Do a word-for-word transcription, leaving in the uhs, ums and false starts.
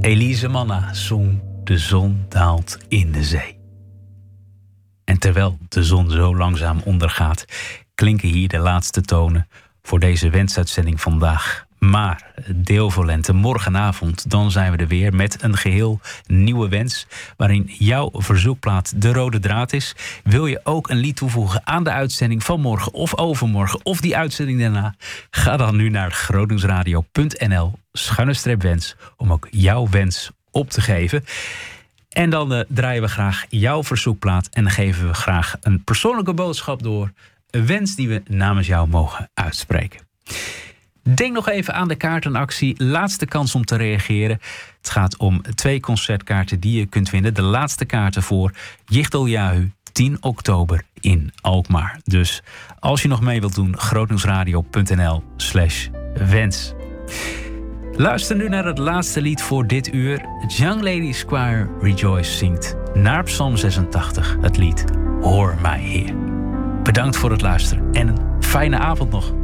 Elise Manna zong De zon daalt in de zee. En terwijl de zon zo langzaam ondergaat, klinken hier de laatste tonen voor deze wensuitzending vandaag. Maar deel voor lente, morgenavond, dan zijn we er weer met een geheel nieuwe wens, waarin jouw verzoekplaat de rode draad is. Wil je ook een lied toevoegen aan de uitzending van morgen of overmorgen of die uitzending daarna? Ga dan nu naar groningsradio punt n l schuine streep wens om ook jouw wens op te geven. En dan uh, draaien we graag jouw verzoekplaat en dan geven we graag een persoonlijke boodschap door. Een wens die we namens jou mogen uitspreken. Denk nog even aan de kaartenactie. Laatste kans om te reageren. Het gaat om twee concertkaarten die je kunt winnen. De laatste kaarten voor Yichtel Yahu, tien oktober in Alkmaar. Dus als je nog mee wilt doen, groningsradio punt n l slash wens. Luister nu naar het laatste lied voor dit uur. Young Ladies Choir Rejoice zingt naar Psalm zesentachtig het lied Hoor mij Heer. Bedankt voor het luisteren en een fijne avond nog.